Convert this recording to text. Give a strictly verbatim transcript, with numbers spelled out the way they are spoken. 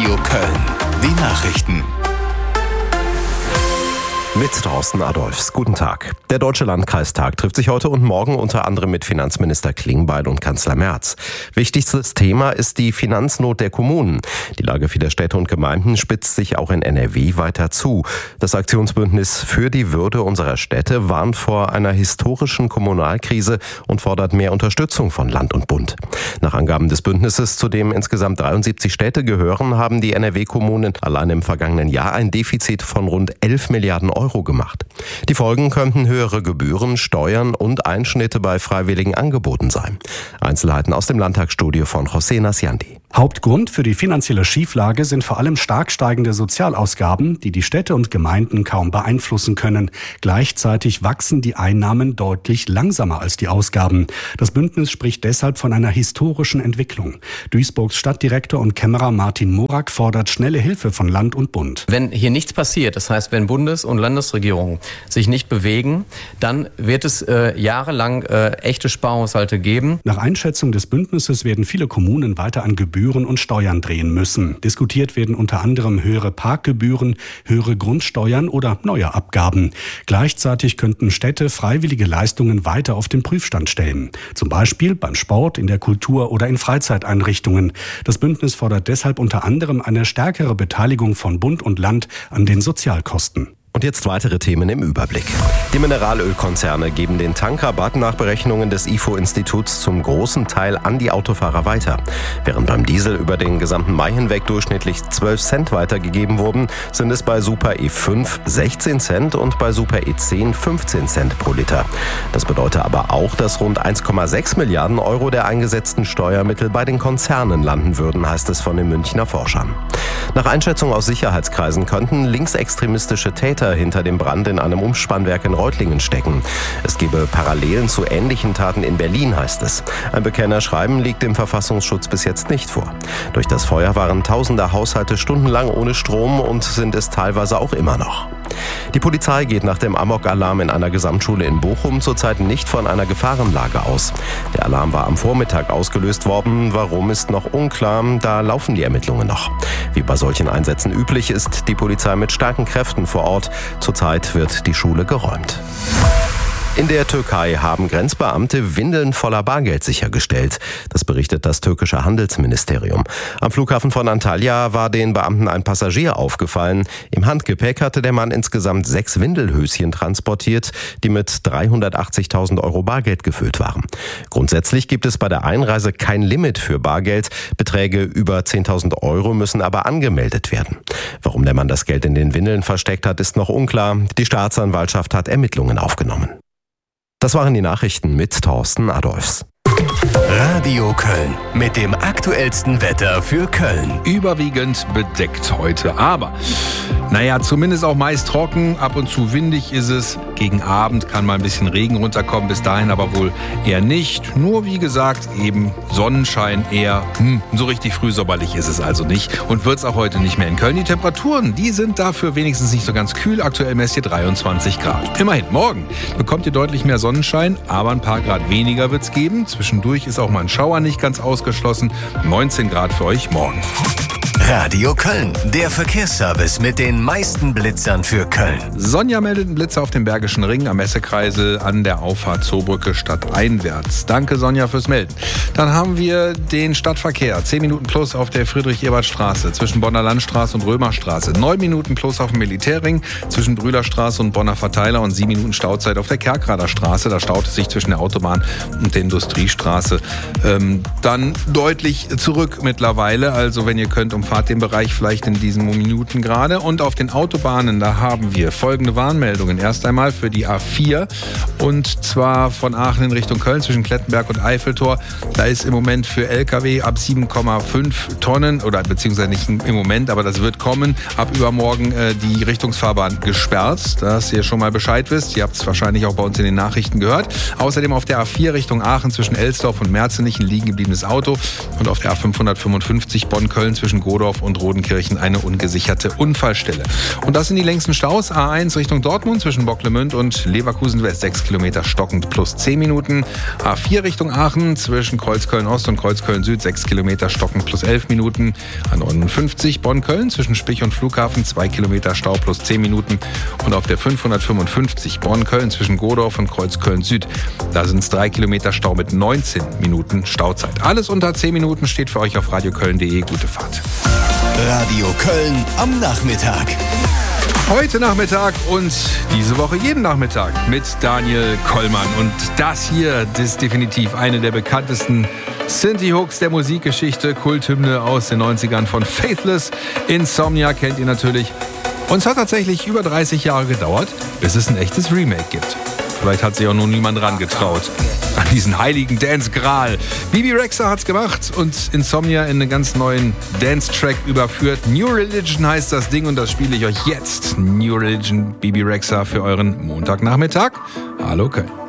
Radio Köln. Die Nachrichten. Mit Thorsten Adolphs. Guten Tag. Der Deutsche Landkreistag trifft sich heute und morgen unter anderem mit Finanzminister Klingbeil und Kanzler Merz. Wichtigstes Thema ist die Finanznot der Kommunen. Die Lage vieler Städte und Gemeinden spitzt sich auch in N R W weiter zu. Das Aktionsbündnis für die Würde unserer Städte warnt vor einer historischen Kommunalkrise und fordert mehr Unterstützung von Land und Bund. Nach Angaben des Bündnisses, zu dem insgesamt dreiundsiebzig Städte gehören, haben die N R W-Kommunen allein im vergangenen Jahr ein Defizit von rund elf Milliarden Euro gemacht. Die Folgen könnten höhere Gebühren, Steuern und Einschnitte bei freiwilligen Angeboten sein. Einzelheiten aus dem Landtagsstudio von José Nasciandi. Hauptgrund für die finanzielle Schieflage sind vor allem stark steigende Sozialausgaben, die die Städte und Gemeinden kaum beeinflussen können. Gleichzeitig wachsen die Einnahmen deutlich langsamer als die Ausgaben. Das Bündnis spricht deshalb von einer historischen Entwicklung. Duisburgs Stadtdirektor und Kämmerer Martin Morak fordert schnelle Hilfe von Land und Bund. Wenn hier nichts passiert, das heißt, wenn Bundes- und Landesregierungen sich nicht bewegen, dann wird es äh, jahrelang äh, echte Sparhaushalte geben. Nach Einschätzung des Bündnisses werden viele Kommunen weiter an Gebühren und Steuern drehen müssen. Diskutiert werden unter anderem höhere Parkgebühren, höhere Grundsteuern oder neue Abgaben. Gleichzeitig könnten Städte freiwillige Leistungen weiter auf den Prüfstand stellen. Zum Beispiel beim Sport, in der Kultur oder in Freizeiteinrichtungen. Das Bündnis fordert deshalb unter anderem eine stärkere Beteiligung von Bund und Land an den Sozialkosten. Und jetzt weitere Themen im Überblick. Die Mineralölkonzerne geben den Tankrabatt nach Berechnungen des I F O-Instituts zum großen Teil an die Autofahrer weiter. Während beim Diesel über den gesamten Mai hinweg durchschnittlich zwölf Cent weitergegeben wurden, sind es bei Super E fünf sechzehn Cent und bei Super E zehn fünfzehn Cent pro Liter. Das bedeutet aber auch, dass rund eins Komma sechs Milliarden Euro der eingesetzten Steuermittel bei den Konzernen landen würden, heißt es von den Münchner Forschern. Nach Einschätzung aus Sicherheitskreisen könnten linksextremistische Täter hinter dem Brand in einem Umspannwerk in Reutlingen stecken. Es gebe Parallelen zu ähnlichen Taten in Berlin, heißt es. Ein Bekennerschreiben liegt dem Verfassungsschutz bis jetzt nicht vor. Durch das Feuer waren tausende Haushalte stundenlang ohne Strom und sind es teilweise auch immer noch. Die Polizei geht nach dem Amok-Alarm in einer Gesamtschule in Bochum zurzeit nicht von einer Gefahrenlage aus. Der Alarm war am Vormittag ausgelöst worden. Warum, ist noch unklar. Da laufen die Ermittlungen noch. Wie bei solchen Einsätzen üblich, ist die Polizei mit starken Kräften vor Ort. Zurzeit wird die Schule geräumt. In der Türkei haben Grenzbeamte Windeln voller Bargeld sichergestellt. Das berichtet das türkische Handelsministerium. Am Flughafen von Antalya war den Beamten ein Passagier aufgefallen. Im Handgepäck hatte der Mann insgesamt sechs Windelhöschen transportiert, die mit dreihundertachtzigtausend Euro Bargeld gefüllt waren. Grundsätzlich gibt es bei der Einreise kein Limit für Bargeld. Beträge über zehntausend Euro müssen aber angemeldet werden. Warum der Mann das Geld in den Windeln versteckt hat, ist noch unklar. Die Staatsanwaltschaft hat Ermittlungen aufgenommen. Das waren die Nachrichten mit Thorsten Adolphs. Radio Köln mit dem aktuellsten Wetter für Köln. Überwiegend bedeckt heute, aber naja, zumindest auch meist trocken, ab und zu windig ist es. Gegen Abend kann mal ein bisschen Regen runterkommen, bis dahin aber wohl eher nicht. Nur wie gesagt, eben Sonnenschein eher, hm, so richtig frühsommerlich ist es also nicht und wird es auch heute nicht mehr in Köln. Die Temperaturen, die sind dafür wenigstens nicht so ganz kühl. Aktuell messt ihr dreiundzwanzig Grad. Immerhin, morgen bekommt ihr deutlich mehr Sonnenschein, aber ein paar Grad weniger wird es geben. Zwischendurch ist auch mal ein Schauer nicht ganz ausgeschlossen. neunzehn Grad für euch morgen. Radio Köln, der Verkehrsservice mit den meisten Blitzern für Köln. Sonja meldet einen Blitzer auf dem Bergischen Ring am Messekreisel an der Auffahrt Zoobrücke stadteinwärts. Danke Sonja fürs Melden. Dann haben wir den Stadtverkehr. zehn Minuten plus auf der Friedrich-Ebert-Straße zwischen Bonner Landstraße und Römerstraße. neun Minuten plus auf dem Militärring zwischen Brühlerstraße und Bonner Verteiler und sieben Minuten Stauzeit auf der Kerkrader Straße. Da staut es sich zwischen der Autobahn und der Industriestraße. Ähm, dann deutlich zurück mittlerweile. Also wenn ihr könnt, umfahrt den Bereich vielleicht in diesen Minuten gerade. Und auf den Autobahnen, da haben wir folgende Warnmeldungen. Erst einmal für die A vier und zwar von Aachen in Richtung Köln zwischen Klettenberg und Eiffeltor. Da ist im Moment für L K W ab sieben Komma fünf Tonnen oder beziehungsweise nicht im Moment, aber das wird kommen, ab übermorgen äh, die Richtungsfahrbahn gesperrt, dass ihr schon mal Bescheid wisst. Ihr habt es wahrscheinlich auch bei uns in den Nachrichten gehört. Außerdem auf der A vier Richtung Aachen zwischen Elsdorf und Merzenich ein liegen gebliebenes Auto und auf der A fünfhundertfünfundfünfzig Bonn-Köln zwischen Godorf Godorf und Rodenkirchen eine ungesicherte Unfallstelle. Und das sind die längsten Staus. A eins Richtung Dortmund zwischen Bocklemünd und Leverkusen West, sechs Kilometer stockend plus zehn Minuten. A vier Richtung Aachen zwischen Kreuzköln Ost und Kreuzköln Süd, sechs Kilometer stockend plus elf Minuten. A neunundfünfzig Bonn-Köln zwischen Spich und Flughafen, zwei Kilometer Stau plus zehn Minuten. Und auf der fünfhundertfünfundfünfzig Bonn-Köln zwischen Godorf und Kreuzköln Süd, da sind es drei Kilometer Stau mit neunzehn Minuten Stauzeit. Alles unter zehn Minuten steht für euch auf radioköln punkt de. Gute Fahrt. Radio Köln am Nachmittag. Heute Nachmittag und diese Woche jeden Nachmittag mit Daniel Kollmann. Und das hier, das ist definitiv eine der bekanntesten Synthie-Hooks der Musikgeschichte. Kulthymne aus den neunzigern von Faithless. Insomnia kennt ihr natürlich. Und es hat tatsächlich über dreißig Jahre gedauert, bis es ein echtes Remake gibt. Vielleicht hat sich auch noch niemand ran getraut an diesen heiligen Dance-Gral. Bibi Rexha hat's gemacht und Insomnia in einen ganz neuen Dance-Track überführt. New Religion heißt das Ding und das spiele ich euch jetzt. New Religion, Bibi Rexha für euren Montagnachmittag. Hallo Köln.